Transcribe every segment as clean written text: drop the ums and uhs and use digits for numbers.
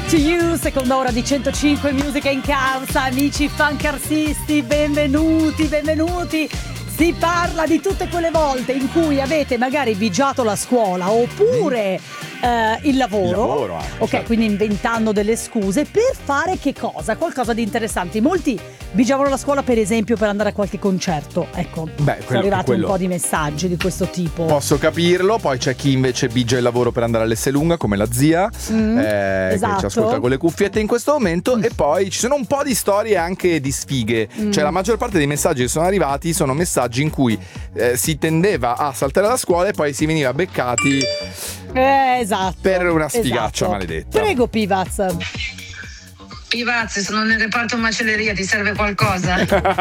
to You, seconda ora di 105 Musica in Causa. Amici funkarsisti, benvenuti. Si parla di tutte quelle volte in cui avete magari bigiato la scuola oppure il lavoro anche, ok, certo. Quindi inventando delle scuse per fare che cosa? Qualcosa di interessante. Molti bigiavano la scuola per esempio per andare a qualche concerto. Ecco, sono arrivati un po' di messaggi di questo tipo. Posso capirlo. Poi c'è chi invece bigia il lavoro per andare all'Esselunga, come la zia, esatto, che ci ascolta con le cuffiette in questo momento. E poi ci sono un po' di storie anche di sfighe. Cioè la maggior parte dei messaggi che sono arrivati sono messaggi in cui si tendeva a saltare la scuola e poi si veniva beccati esatto, per una sfigaccia esatto. maledetta. Prego Pivaz. Pivazzi, sono nel reparto macelleria, ti serve qualcosa?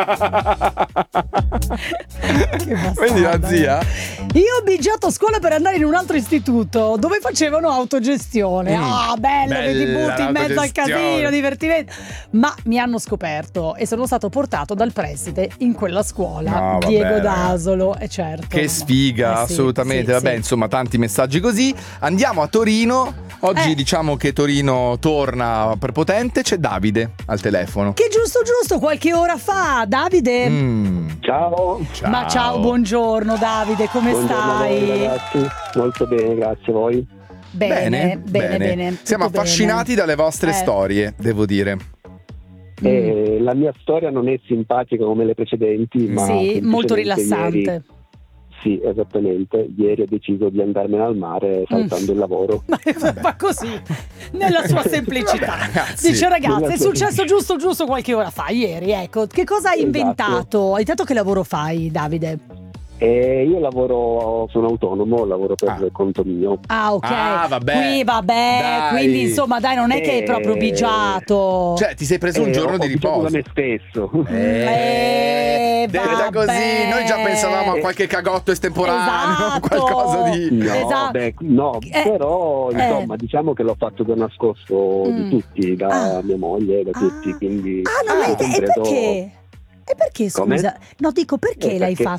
Vedi la zia? Io ho bigiato a scuola per andare in un altro istituto dove facevano autogestione. Bello, che ti butti in mezzo al casino, divertimento. Ma mi hanno scoperto e sono stato portato dal preside in quella scuola, No, vabbè, Diego D'Asolo, e certo. Che sfiga, Sì, assolutamente. sì, Vabbè, sì. insomma, tanti messaggi così. Andiamo a Torino. Oggi diciamo che Torino torna prepotente. C'è Davide al telefono. Che giusto, qualche ora fa, Davide. Ciao. Ma ciao, buongiorno Davide, come Buongiorno a voi, stai? ragazzi. Molto bene, grazie. Voi? Bene. Siamo tutto affascinati bene. dalle vostre storie, devo dire. La mia storia non è simpatica come le precedenti, ma Sì, molto semplicemente rilassante. ieri- sì, esattamente. Ieri ho deciso di andarmene al mare saltando il lavoro. Ma così, nella sua semplicità. Vabbè, ragazzi. Dice ragazzi, è successo giusto qualche ora fa, ieri, ecco. Che cosa hai Esatto. inventato? Hai detto che lavoro fai, Davide? Io sono autonomo, lavoro per conto mio. Ah, ok. Vabbè. Qui vabbè, Dai. quindi insomma dai, non è che è proprio bigiato. Cioè, ti sei preso un giorno ho di bigiato da riposo. me stesso. Detta vabbè. così, noi già pensavamo a qualche cagotto estemporaneo, Esatto. qualcosa di... No, Esatto. però insomma diciamo che l'ho fatto per nascosto di tutti, da mia moglie, da tutti, quindi Ah, non l'hai detto. E compreso- perché? E perché, scusa? Come? No, dico perché l'hai Perché-